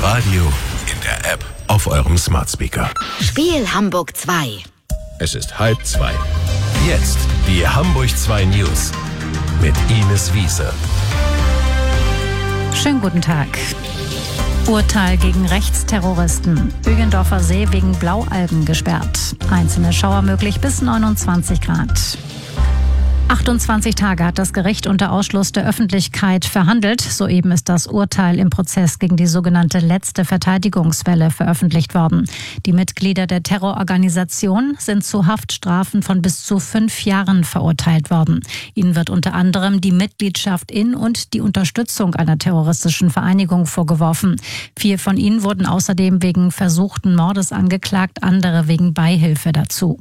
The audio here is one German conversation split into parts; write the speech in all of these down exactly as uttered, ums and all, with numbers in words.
Radio, in der App, auf eurem Smart Speaker. Spiel Hamburg zwei. Es ist halb zwei. Jetzt die Hamburg zwei News mit Ines Wiese. Schönen guten Tag. Urteil gegen Rechtsterroristen. Ögendorfer See wegen Blaualgen gesperrt. Einzelne Schauer möglich bis neunundzwanzig Grad. achtundzwanzig Tage hat das Gericht unter Ausschluss der Öffentlichkeit verhandelt. Soeben ist das Urteil im Prozess gegen die sogenannte letzte Verteidigungswelle veröffentlicht worden. Die Mitglieder der Terrororganisation sind zu Haftstrafen von bis zu fünf Jahren verurteilt worden. Ihnen wird unter anderem die Mitgliedschaft in und die Unterstützung einer terroristischen Vereinigung vorgeworfen. Vier von ihnen wurden außerdem wegen versuchten Mordes angeklagt, andere wegen Beihilfe dazu.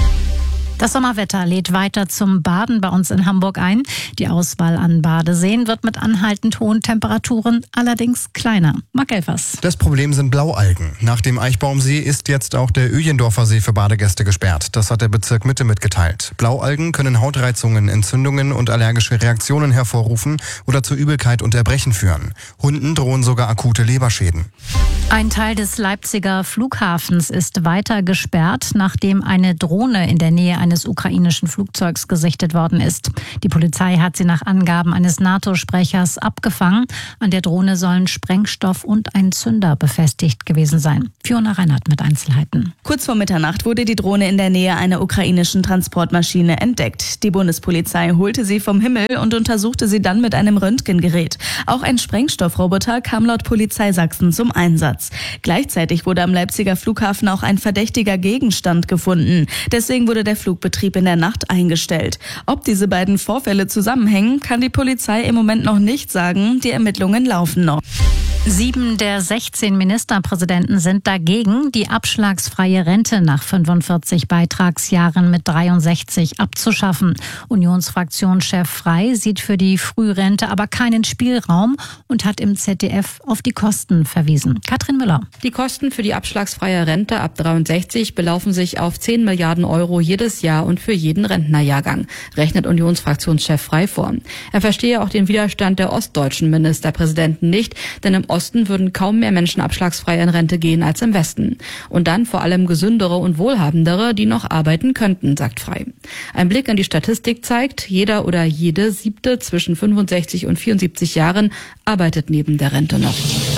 Das Sommerwetter lädt weiter zum Baden bei uns in Hamburg ein. Die Auswahl an Badeseen wird mit anhaltend hohen Temperaturen allerdings kleiner. Marc Elfers. Das Problem sind Blaualgen. Nach dem Eichbaumsee ist jetzt auch der Ögendorfer See für Badegäste gesperrt. Das hat der Bezirk Mitte mitgeteilt. Blaualgen können Hautreizungen, Entzündungen und allergische Reaktionen hervorrufen oder zu Übelkeit und Erbrechen führen. Hunden drohen sogar akute Leberschäden. Ein Teil des Leipziger Flughafens ist weiter gesperrt, nachdem eine Drohne in der Nähe eines ukrainischen Flugzeugs gesichtet worden ist. Die Polizei hat sie nach Angaben eines NATO-Sprechers abgefangen. An der Drohne sollen Sprengstoff und ein Zünder befestigt gewesen sein. Fiona Reinhardt mit Einzelheiten. Kurz vor Mitternacht wurde die Drohne in der Nähe einer ukrainischen Transportmaschine entdeckt. Die Bundespolizei holte sie vom Himmel und untersuchte sie dann mit einem Röntgengerät. Auch ein Sprengstoffroboter kam laut Polizei Sachsen zum Einsatz. Gleichzeitig wurde am Leipziger Flughafen auch ein verdächtiger Gegenstand gefunden. Deswegen wurde der Flugbetrieb in der Nacht eingestellt. Ob diese beiden Vorfälle zusammenhängen, kann die Polizei im Moment noch nicht sagen. Die Ermittlungen laufen noch. Sieben der sechzehn Ministerpräsidenten sind dagegen, die abschlagsfreie Rente nach fünfundvierzig Beitragsjahren mit dreiundsechzig abzuschaffen. Unionsfraktionschef Frey sieht für die Frührente aber keinen Spielraum und hat im Z D F auf die Kosten verwiesen. Katrin Müller. Die Kosten für die abschlagsfreie Rente ab dreiundsechzig belaufen sich auf zehn Milliarden Euro jedes Jahr und für jeden Rentnerjahrgang, rechnet Unionsfraktionschef Frey vor. Er verstehe auch den Widerstand der ostdeutschen Ministerpräsidenten nicht, denn im Osten würden kaum mehr Menschen abschlagsfrei in Rente gehen als im Westen. Und dann vor allem gesündere und wohlhabendere, die noch arbeiten könnten, sagt Frey. Ein Blick in die Statistik zeigt, jeder oder jede Siebte zwischen fünfundsechzig und vierundsiebzig Jahren arbeitet neben der Rente noch.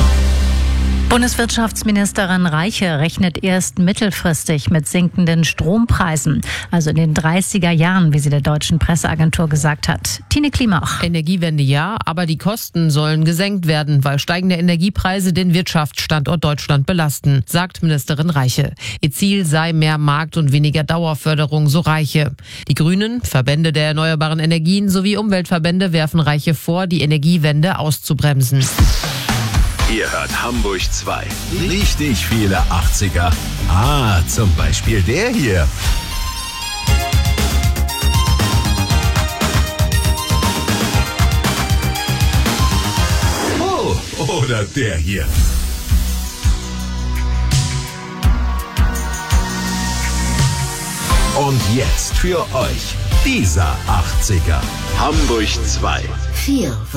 Bundeswirtschaftsministerin Reiche rechnet erst mittelfristig mit sinkenden Strompreisen, also in den dreißiger Jahren, wie sie der deutschen Presseagentur gesagt hat. Tine Klimach. Energiewende ja, aber die Kosten sollen gesenkt werden, weil steigende Energiepreise den Wirtschaftsstandort Deutschland belasten, sagt Ministerin Reiche. Ihr Ziel sei mehr Markt- und weniger Dauerförderung, so Reiche. Die Grünen, Verbände der erneuerbaren Energien sowie Umweltverbände werfen Reiche vor, die Energiewende auszubremsen. Ihr hört Hamburg zwei. Richtig viele achtziger. Ah, zum Beispiel der hier. Oh, oder der hier. Und jetzt für euch dieser achtziger. Hamburg zwei. Vier.